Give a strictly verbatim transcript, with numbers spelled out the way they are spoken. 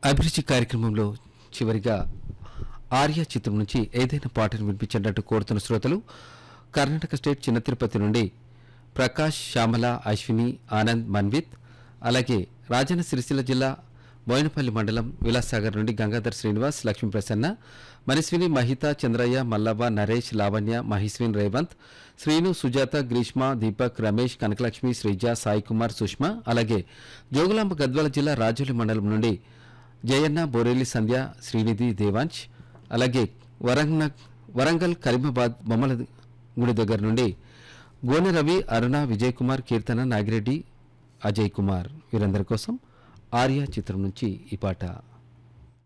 అభిరుచి కార్యక్రమంలో చివరిగా ఆర్య చిత్రం నుంచి ఏదైనా పాటను వినిపించేటట్టు కోరుతున్న శ్రోతలు కర్ణాటక స్టేట్ చిన్న తిరుపతి నుండి ప్రకాష్, శ్యామల, అశ్విని, ఆనంద్, మన్విత్, అలాగే రాజన్న సిరిసిల్ల జిల్లా బోయినపల్లి మండలం విలాసాగర్ నుండి గంగాధర్ శ్రీనివాస్, లక్ష్మీ ప్రసన్న, మనస్విని, మహిత, చంద్రయ్య, మల్లవ్వ, నరేష్, లావణ్య, మహిస్విన్, రేవంత్, శ్రీను, సుజాత, గ్రీష్మ, దీపక్, రమేష్, కనకలక్ష్మి, శ్రీజ, సాయి కుమార్, సుష్మ, అలాగే జోగులాంబ గద్వాల జిల్లా రాజోలి మండలం నుండి జయన్న, బోరేలి సంధ్య, శ్రీనిధి, దేవాంశ్, అలాగే వరంగ వరంగల్ కరీమాబాద్ బొమ్మల గుడి దగ్గర నుండి గోనె రవి, అరుణ, విజయ్ కుమార్, కీర్తన, నాగిరెడ్డి, అజయ్ కుమార్ వీరందరి కోసం ఆర్య చిత్రం నుంచి ఈ పాట.